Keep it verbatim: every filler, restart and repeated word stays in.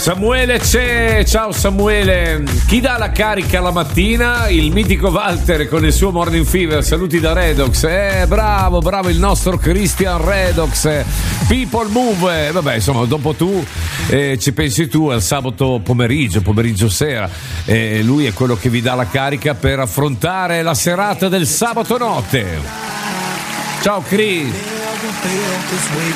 Samuele c'è, ciao Samuele. Chi dà la carica la mattina? Il mitico Walter con il suo Morning Fever. Saluti da Redox. Eh, bravo, bravo il nostro Christian Redox. People Move. Eh, vabbè, insomma, dopo tu eh, ci pensi tu al sabato pomeriggio, pomeriggio sera. Eh, lui è quello che vi dà la carica per affrontare la serata del sabato notte. Ciao Chris.